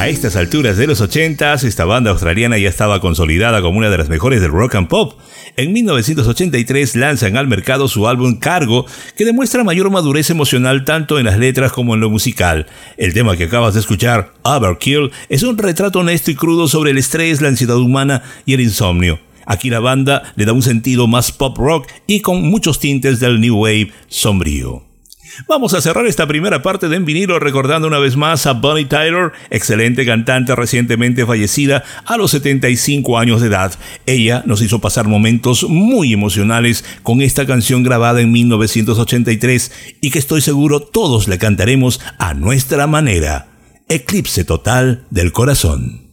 A estas alturas de los 80s, esta banda australiana ya estaba consolidada como una de las mejores del rock and pop. En 1983 lanzan al mercado su álbum Cargo, que demuestra mayor madurez emocional tanto en las letras como en lo musical. El tema que acabas de escuchar, Overkill, es un retrato honesto y crudo sobre el estrés, la ansiedad humana y el insomnio. Aquí la banda le da un sentido más pop rock y con muchos tintes del new wave sombrío. Vamos a cerrar esta primera parte de En Vinilo recordando una vez más a Bonnie Tyler, excelente cantante recientemente fallecida a los 75 años de edad. Ella nos hizo pasar momentos muy emocionales con esta canción grabada en 1983 y que estoy seguro todos le cantaremos a nuestra manera. Eclipse total del corazón.